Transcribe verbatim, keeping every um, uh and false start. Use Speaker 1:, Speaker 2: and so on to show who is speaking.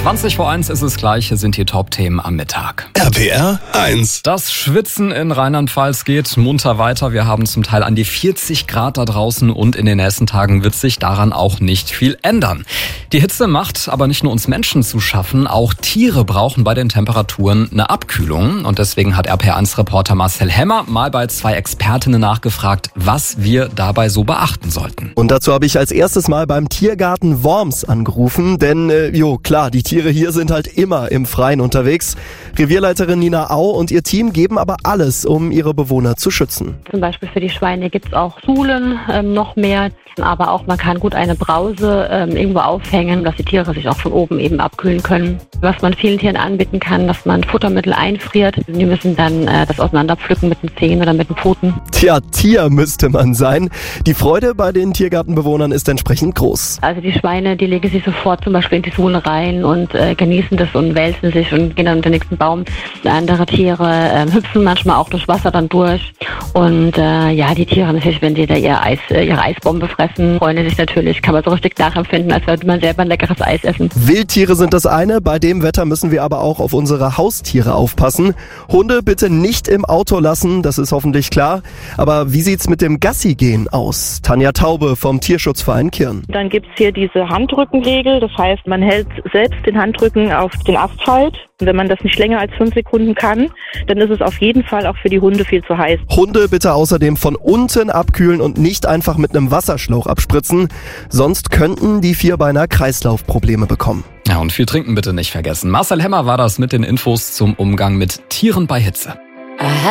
Speaker 1: zwanzig vor eins ist es gleich, hier sind die Top-Themen am Mittag.
Speaker 2: R P R eins.
Speaker 1: Das Schwitzen in Rheinland-Pfalz geht munter weiter. Wir haben zum Teil an die vierzig Grad da draußen und in den nächsten Tagen wird sich daran auch nicht viel ändern. Die Hitze macht aber nicht nur uns Menschen zu schaffen, auch Tiere brauchen bei den Temperaturen eine Abkühlung. Und deswegen hat R P R eins-Reporter Marcel Hemmer mal bei zwei Expertinnen nachgefragt, was wir dabei so beachten sollten.
Speaker 3: Und dazu habe ich als erstes mal beim Tiergarten Worms angerufen, denn äh, jo klar, die Tiere hier sind halt immer im Freien unterwegs. Revierleiterin Nina Au und ihr Team geben aber alles, um ihre Bewohner zu schützen.
Speaker 4: Zum Beispiel für die Schweine gibt es auch Suhlen, ähm, noch mehr, aber auch man kann gut eine Brause ähm, irgendwo aufhängen, dass die Tiere sich auch von oben eben abkühlen können. Was man vielen Tieren anbieten kann, dass man Futtermittel einfriert. Die müssen dann äh, das auseinanderpflücken mit den Zehen oder mit den Pfoten.
Speaker 3: Tja, Tier müsste man sein. Die Freude bei den Tiergartenbewohnern ist entsprechend groß.
Speaker 4: Also die Schweine, die legen sich sofort zum Beispiel in die Suhle rein und äh, genießen das und wälzen sich und gehen dann unter den nächsten Baum. Andere Tiere äh, hüpfen manchmal auch durch Wasser dann durch. Und äh, ja, die Tiere natürlich, wenn die da ihr Eis, äh, ihre Eisbombe fressen, freuen die sich natürlich. Kann man so richtig nachempfinden, als würde man selber ein leckeres Eis essen.
Speaker 3: Wildtiere sind das eine, bei dem Wetter müssen wir aber auch auf unsere Haustiere aufpassen. Hunde bitte nicht im Auto lassen, das ist hoffentlich klar. Aber wie sieht's mit dem Gassi-Gehen aus? Tanja Taube vom Tierschutzverein Kirn.
Speaker 5: Dann gibt's hier diese Handrückenregel, das heißt, man hält selbst den Handrücken auf den Asphalt. Und wenn man das nicht länger als fünf Sekunden kann, dann ist es auf jeden Fall auch für die Hunde viel zu heiß.
Speaker 3: Hunde bitte außerdem von unten abkühlen und nicht einfach mit einem Wasserschlauch abspritzen. Sonst könnten die Vierbeiner Kreislaufprobleme bekommen.
Speaker 1: Ja, und viel trinken bitte nicht vergessen. Marcel Hemmer war das mit den Infos zum Umgang mit Tieren bei Hitze.